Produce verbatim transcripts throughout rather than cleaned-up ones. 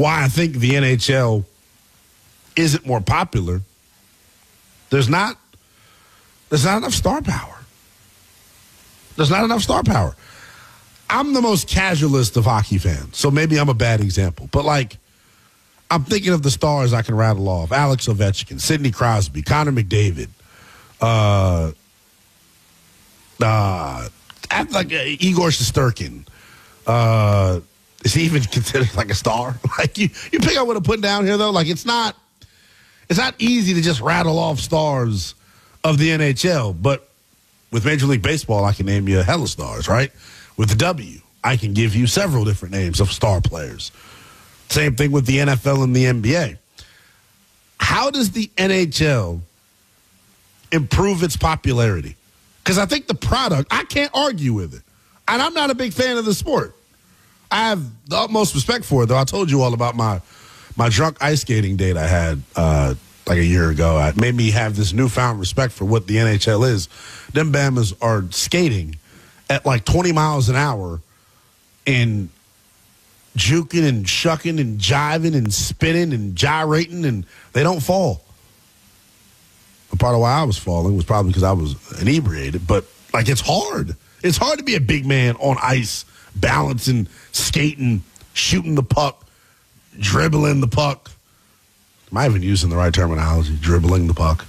why I think the N H L isn't more popular. There's not there's not enough star power. There's not enough star power. I'm the most casualist of hockey fans, so maybe I'm a bad example. But, like, I'm thinking of the stars I can rattle off. Alex Ovechkin, Sidney Crosby, Connor McDavid, uh, uh, like uh, Igor Shesterkin. Uh, is he even considered like a star? Like, you, you pick up what I'm putting down here, though? Like, it's not, it's not easy to just rattle off stars of the N H L. But with Major League Baseball, I can name you a hell of stars, right? With the W, I can give you several different names of star players. Same thing with the N F L and the N B A. How does the N H L improve its popularity? Because I think the product, I can't argue with it. And I'm not a big fan of the sport. I have the utmost respect for it, though. I told you all about my my drunk ice skating date I had uh, like a year ago. It made me have this newfound respect for what the N H L is. Them Bamas are skating at like twenty miles an hour and juking and shucking and jiving and spinning and gyrating, and they don't fall. And part of why I was falling was probably because I was inebriated, but, like, it's hard. It's hard to be a big man on ice, balancing, skating, shooting the puck, dribbling the puck. Am I even using the right terminology? Dribbling the puck.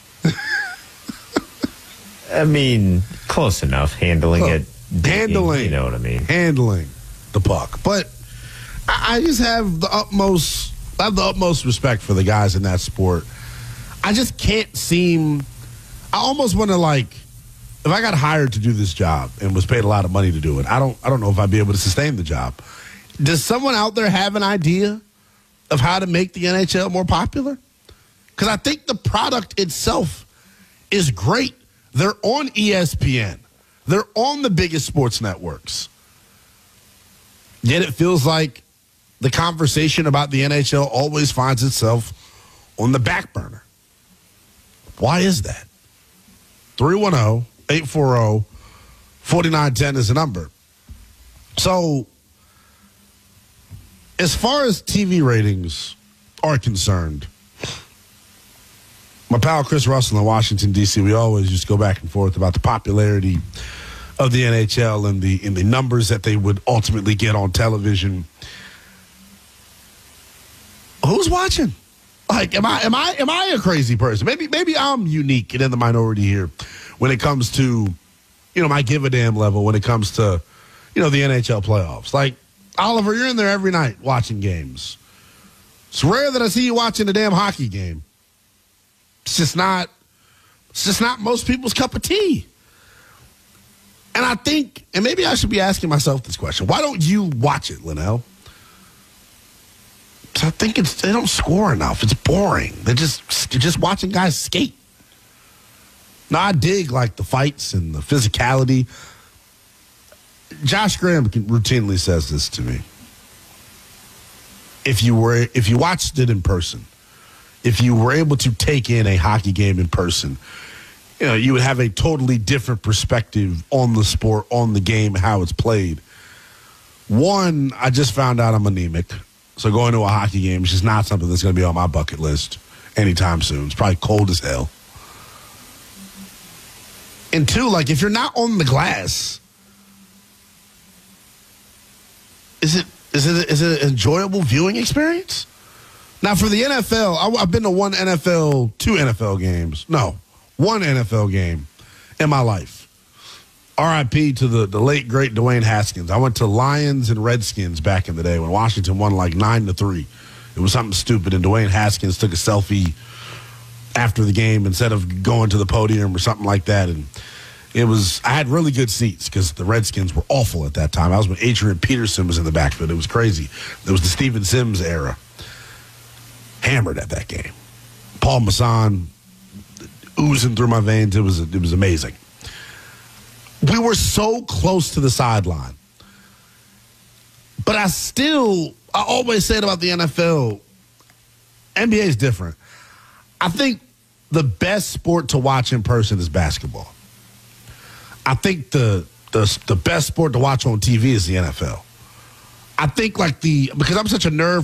I mean, close enough. Handling Look, it. Handling. You know what I mean? Handling the puck. But I just have the utmost, I have the utmost respect for the guys in that sport. I just can't seem, I almost want to, like, if I got hired to do this job and was paid a lot of money to do it, I don't, I don't know if I'd be able to sustain the job. Does someone out there have an idea of how to make the N H L more popular? Because I think the product itself is great. They're on E S P N. They're on the biggest sports networks. Yet it feels like the conversation about the N H L always finds itself on the back burner. Why is that? three one zero, eight four zero, four nine one zero is the number. So, as far as T V ratings are concerned, my pal Chris Russell in Washington, D C, we always just go back and forth about the popularity of the N H L and the, and the numbers that they would ultimately get on television. Who's watching? Like, am I am I am I a crazy person? Maybe maybe I'm unique and in the minority here when it comes to, you know, my give a damn level when it comes to, you know, the N H L playoffs. Like, Oliver, you're in there every night watching games. It's rare that I see you watching a damn hockey game. It's just not it's just not most people's cup of tea. And I think, and maybe I should be asking myself this question, why don't you watch it, Linnell? I think it's they don't score enough. It's boring. They're just you're just watching guys skate. Now, I dig, like, the fights and the physicality. Josh Graham routinely says this to me. If you were if you watched it in person, if you were able to take in a hockey game in person, you know, you would have a totally different perspective on the sport, on the game, how it's played. One, I just found out I'm anemic. So going to a hockey game is just not something that's going to be on my bucket list anytime soon. It's probably cold as hell. And two, like, if you're not on the glass, is it is it is it an enjoyable viewing experience? Now, for the N F L, I, I've been to one N F L, two N F L games. No, one N F L game in my life. R I P to the, the late, great Dwayne Haskins. I went to Lions and Redskins back in the day when Washington won like nine to three. It was something stupid, and Dwayne Haskins took a selfie after the game instead of going to the podium or something like that. And it was, I had really good seats because the Redskins were awful at that time. I was when Adrian Peterson was in the backfield. It was crazy. It was the Steven Sims era. Hammered at that game. Paul Masson oozing through my veins. It was, it was amazing. We were so close to the sideline. But I still, I always say it about the N F L. N B A is different. I think the best sport to watch in person is basketball. I think the the, the best sport to watch on T V is the N F L. I think like the, because I'm such a nerd